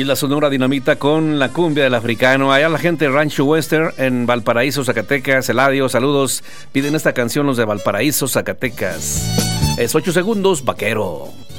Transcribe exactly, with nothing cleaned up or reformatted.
Y la Sonora Dinamita con la cumbia del africano. Allá la gente de Rancho Western en Valparaíso, Zacatecas. Eladio, saludos. Piden esta canción los de Valparaíso, Zacatecas. Es ocho segundos, vaquero.